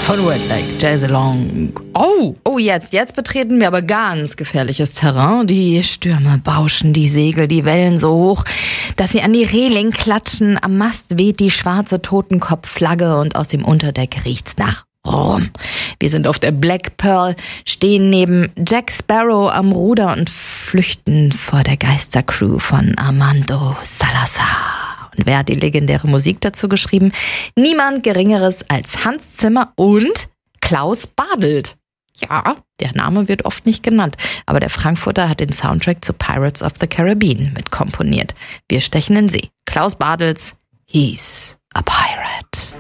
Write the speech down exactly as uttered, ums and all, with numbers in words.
Von Red Lake Jazz Along. Oh, oh, jetzt, jetzt betreten wir aber ganz gefährliches Terrain. Die Stürme bauschen die Segel, die Wellen so hoch, dass sie an die Reling klatschen. Am Mast weht die schwarze Totenkopfflagge und aus dem Unterdeck riecht's nach Rum. Wir sind auf der Black Pearl, stehen neben Jack Sparrow am Ruder und flüchten vor der Geistercrew von Armando Salazar. Und wer hat die legendäre Musik dazu geschrieben? Niemand Geringeres als Hans Zimmer und Klaus Badelt. Ja, der Name wird oft nicht genannt, aber der Frankfurter hat den Soundtrack zu Pirates of the Caribbean mitkomponiert. Wir stechen in See. Klaus Badels, He's a Pirate.